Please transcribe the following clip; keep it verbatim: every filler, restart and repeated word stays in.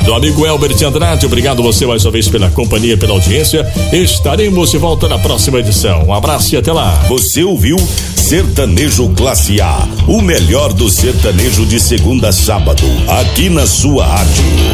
do amigo Elbert Andrade. Obrigado você mais uma vez pela companhia, pela audiência. Estaremos de volta na próxima edição. Um abraço e até lá. Você ouviu Sertanejo Classe A, o melhor do sertanejo de segunda a sábado, aqui na sua rádio.